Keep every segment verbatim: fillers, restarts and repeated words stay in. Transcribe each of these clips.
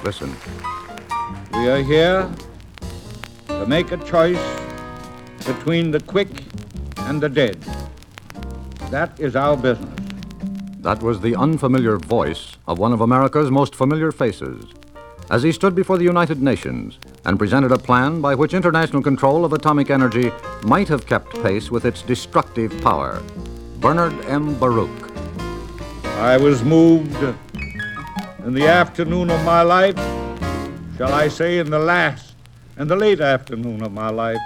Listen. We are here to make a choice between the quick and the dead. That is our business. That was the unfamiliar voice of one of America's most familiar faces as he stood before the United Nations and presented a plan by which international control of atomic energy might have kept pace with its destructive power. Bernard M. Baruch. I was moved in the afternoon of my life, shall I say in the last and the late afternoon of my life,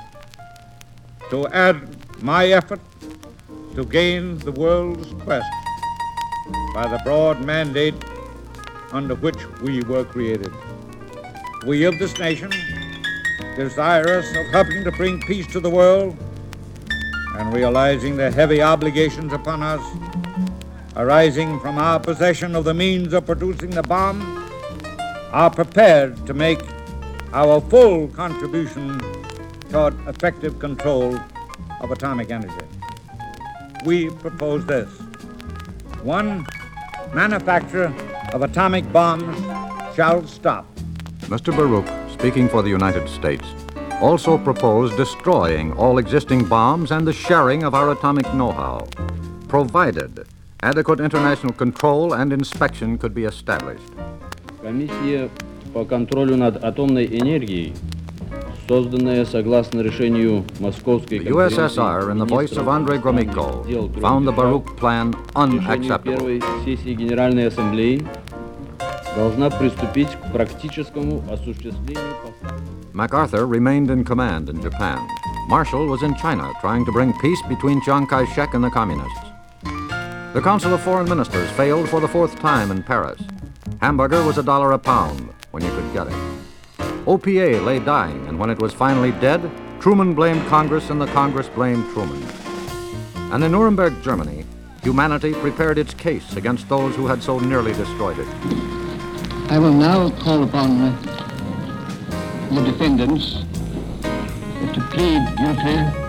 to add my effort to gain the world's quest by the broad mandate under which we were created. We of this nation, desirous of helping to bring peace to the world and realizing the heavy obligations upon us arising from our possession of the means of producing the bomb, are prepared to make our full contribution toward effective control of atomic energy. We propose this. One, manufacture of atomic bombs shall stop. Mister Baruch, speaking for the United States, also proposed destroying all existing bombs and the sharing of our atomic know-how, provided adequate international control and inspection could be established. Комиссия по контролю над атомной энергией, созданная согласно решению Московской The U S S R, in the voice of Andrei Gromyko, found the Baruch plan unacceptable. Первой сессии Генеральной Ассамблеи должна приступить к практическому осуществлению. MacArthur remained in command in Japan. Marshall was in China trying to bring peace between Chiang Kai-shek and the communists. The Council of Foreign Ministers failed for the fourth time in Paris. Hamburger was a dollar a pound when you could get it. O P A lay dying, and when it was finally dead, Truman blamed Congress and the Congress blamed Truman. And in Nuremberg, Germany, humanity prepared its case against those who had so nearly destroyed it. I will now call upon the defendants to plead guilty